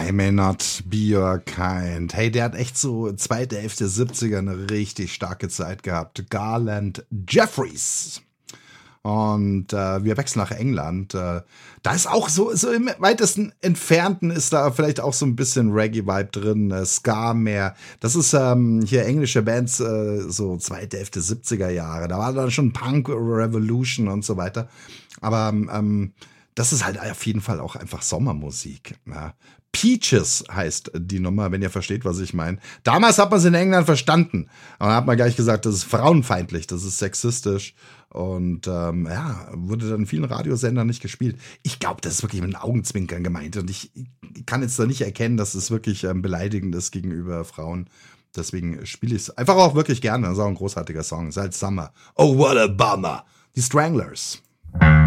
I may not be your kind. Hey, der hat echt so zweite Hälfte der 70er eine richtig starke Zeit gehabt. Garland Jeffries. Und wir wechseln nach England. Da ist auch so im weitesten Entfernten ist da vielleicht auch so ein bisschen Reggae-Vibe drin, Ska mehr. Das ist hier englische Bands, so zweite Hälfte 70er Jahre. Da war dann schon Punk Revolution und so weiter. Aber das ist halt auf jeden Fall auch einfach Sommermusik. Ja. Peaches heißt die Nummer, wenn ihr versteht, was ich meine. Damals hat man es in England verstanden. Aber dann hat man gleich gesagt, das ist frauenfeindlich, das ist sexistisch. Und wurde dann in vielen Radiosendern nicht gespielt. Ich glaube, das ist wirklich mit einem Augenzwinkern gemeint. Und ich kann jetzt da nicht erkennen, dass es wirklich beleidigend ist gegenüber Frauen. Deswegen spiele ich es einfach auch wirklich gerne. Das ist auch ein großartiger Song. Es ist halt Summer. Oh, what a bummer. Die Stranglers.